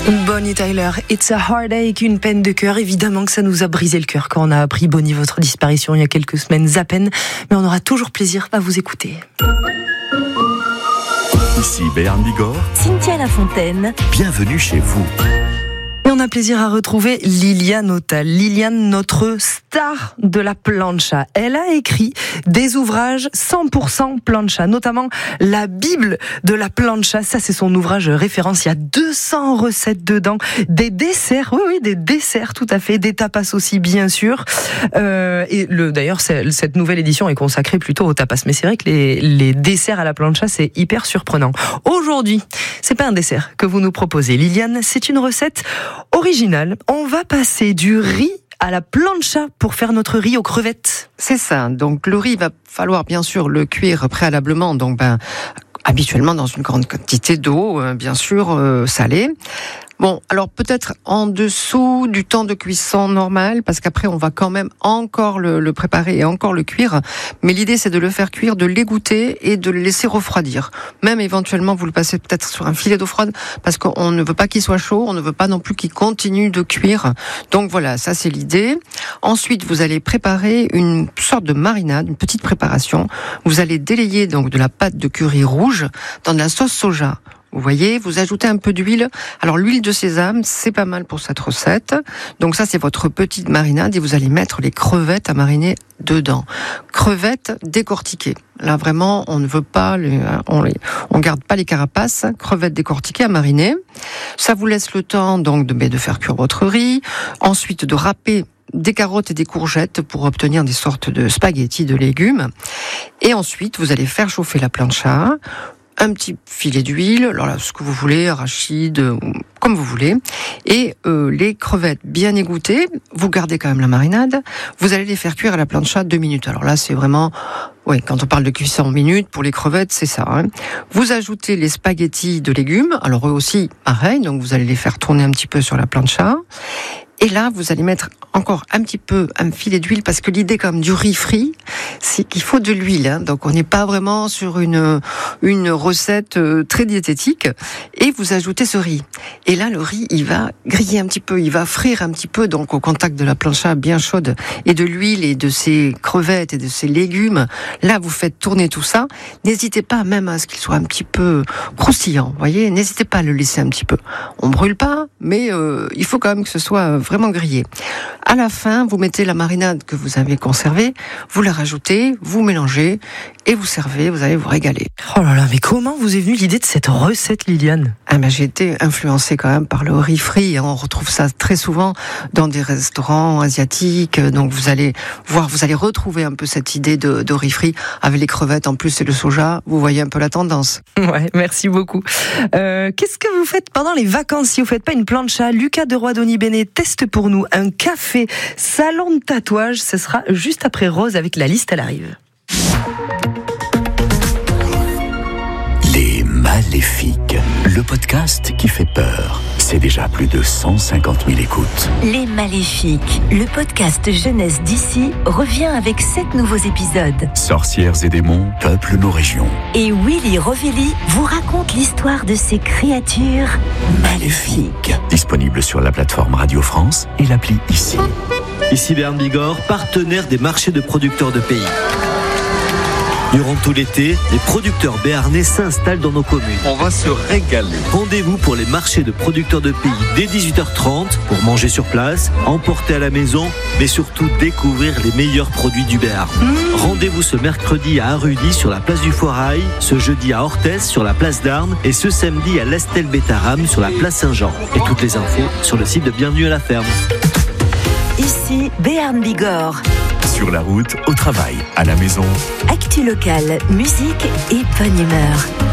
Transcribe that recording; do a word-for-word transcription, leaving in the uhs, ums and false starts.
Bonnie Tyler, It's a Heartache, une peine de cœur. Évidemment que ça nous a brisé le cœur quand on a appris, Bonnie, votre disparition il y a quelques semaines à peine. Mais on aura toujours plaisir à vous écouter. Ici Béarn Bigorre, Cynthia Lafontaine. Bienvenue chez vous. Et on a plaisir à retrouver Liliane Autal. Liliane, notre star de la plancha. Elle a écrit des ouvrages cent pour cent plancha, notamment la Bible de la plancha. Ça, c'est son ouvrage référence. Il y a deux cents recettes dedans. Des desserts, oui, oui, des desserts, tout à fait. Des tapas aussi, bien sûr. Euh, et le, d'ailleurs, cette nouvelle édition est consacrée plutôt aux tapas. Mais c'est vrai que les, les desserts à la plancha, c'est hyper surprenant. Aujourd'hui, c'est pas un dessert que vous nous proposez, Liliane. C'est une recette original. On va passer du riz à la plancha pour faire notre riz aux crevettes. C'est ça. Donc le riz, il va falloir bien sûr le cuire préalablement. Donc ben habituellement dans une grande quantité d'eau, euh, bien sûr euh, salée. Bon, alors peut-être en dessous du temps de cuisson normal, parce qu'après on va quand même encore le, le préparer et encore le cuire. Mais l'idée c'est de le faire cuire, de l'égoutter et de le laisser refroidir. Même éventuellement vous le passez peut-être sur un filet d'eau froide, parce qu'on ne veut pas qu'il soit chaud, on ne veut pas non plus qu'il continue de cuire. Donc voilà, ça c'est l'idée. Ensuite vous allez préparer une sorte de marinade, une petite préparation. Vous allez délayer donc de la pâte de curry rouge dans de la sauce soja. Vous voyez, vous ajoutez un peu d'huile. Alors l'huile de sésame, c'est pas mal pour cette recette. Donc ça, c'est votre petite marinade et vous allez mettre les crevettes à mariner dedans. Crevettes décortiquées. Là vraiment, on ne veut pas, les, on les, on garde pas les carapaces. Crevettes décortiquées à mariner. Ça vous laisse le temps donc de, de faire cuire votre riz. Ensuite, de râper des carottes et des courgettes pour obtenir des sortes de spaghettis de légumes. Et ensuite, vous allez faire chauffer la plancha. Un petit filet d'huile, alors là, ce que vous voulez, arachide, comme vous voulez, et euh, les crevettes bien égouttées, vous gardez quand même la marinade, vous allez les faire cuire à la plancha deux minutes. Alors là, c'est vraiment, oui, quand on parle de cuisson en minutes, pour les crevettes, c'est ça. Hein. Vous ajoutez les spaghettis de légumes, alors eux aussi, pareil, donc vous allez les faire tourner un petit peu sur la plancha. Et là, vous allez mettre encore un petit peu un filet d'huile, parce que l'idée comme du riz frit, c'est qu'il faut de l'huile. Hein, donc on n'est pas vraiment sur une une recette très diététique. Et vous ajoutez ce riz. Et là, le riz, il va griller un petit peu, il va frire un petit peu, donc au contact de la plancha bien chaude et de l'huile et de ces crevettes et de ces légumes. Là, vous faites tourner tout ça. N'hésitez pas même à ce qu'il soit un petit peu croustillant. Vous voyez, n'hésitez pas à le laisser un petit peu. On brûle pas, mais euh, il faut quand même que ce soit vraiment grillé. À la fin, vous mettez la marinade que vous avez conservée, vous la rajoutez, vous mélangez et vous servez, vous allez vous régaler. Oh là là, mais comment vous est venue l'idée de cette recette, Liliane ? Ah ben, j'ai été influencée quand même par le riz frit. On retrouve ça très souvent dans des restaurants asiatiques. Donc vous allez voir, vous allez retrouver un peu cette idée de, de riz frit avec les crevettes en plus et le soja. Vous voyez un peu la tendance. Ouais, merci beaucoup. Euh, qu'est-ce que vous faites pendant les vacances si vous faites pas une plancha ? Lucas de Roy-Dony-Bénet teste pour nous un café salon de tatouage. Ce sera juste après Rose avec la liste, elle arrive. Les Maléfiques, le podcast qui fait peur. C'est déjà plus de cent cinquante mille écoutes. Les Maléfiques, le podcast jeunesse d'ici, revient avec sept nouveaux épisodes. Sorcières et démons peuplent nos régions. Et Willy Rovelli vous raconte l'histoire de ces créatures maléfiques. Disponible sur la plateforme Radio France et l'appli Ici. Ici Béarn Bigorre, partenaire des marchés de producteurs de pays. Durant tout l'été, les producteurs béarnais s'installent dans nos communes. On va se régaler. Rendez-vous pour les marchés de producteurs de pays dès dix-huit heures trente pour manger sur place, emporter à la maison, mais surtout découvrir les meilleurs produits du Béarn. Mmh. Rendez-vous ce mercredi à Arudy sur la place du Foirail, ce jeudi à Orthez sur la place d'Arnes et ce samedi à l'Estel-Bétaram sur la place Saint-Jean. Et toutes les infos sur le site de Bienvenue à la ferme. Ici Béarn Bigorre. Sur la route, au travail, à la maison. Actu locale, musique et bonne humeur.